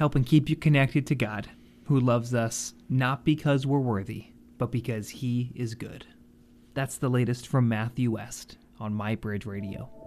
helping keep you connected to God, who loves us not because we're worthy, but because he is good. That's the latest from Matthew West on My Bridge Radio.